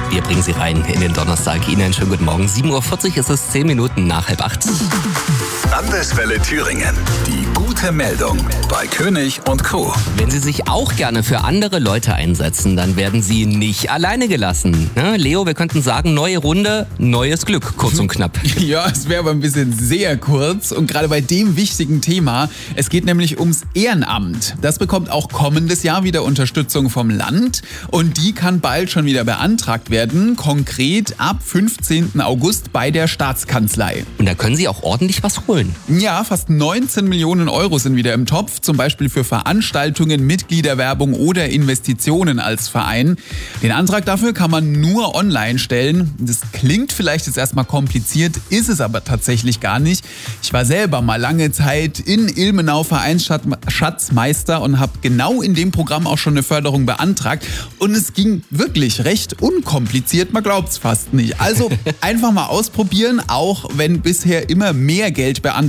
Wir bringen Sie rein in den Donnerstag. Ihnen einen schönen guten Morgen. 7.40 Uhr ist es, 10 Minuten nach 7:30. Landeswelle Thüringen. Die gute Meldung bei König und Co. Wenn Sie sich auch gerne für andere Leute einsetzen, dann werden Sie nicht alleine gelassen. Ne? Leo, wir könnten sagen, neue Runde, neues Glück, kurz und knapp. Ja, es wäre aber ein bisschen sehr kurz und gerade bei dem wichtigen Thema. Es geht nämlich ums Ehrenamt. Das bekommt auch kommendes Jahr wieder Unterstützung vom Land und die kann bald schon wieder beantragt werden. Konkret ab 15. August bei der Staatskanzlei. Und da können Sie auch ordentlich was holen. Ja, fast 19 Millionen Euro sind wieder im Topf, zum Beispiel für Veranstaltungen, Mitgliederwerbung oder Investitionen als Verein. Den Antrag dafür kann man nur online stellen. Das klingt vielleicht jetzt erstmal kompliziert, ist es aber tatsächlich gar nicht. Ich war selber mal lange Zeit in Ilmenau Vereinsschatzmeister und habe genau in dem Programm auch schon eine Förderung beantragt. Und es ging wirklich recht unkompliziert, man glaubt es fast nicht. Also einfach mal ausprobieren, auch wenn bisher immer mehr Geld beantragt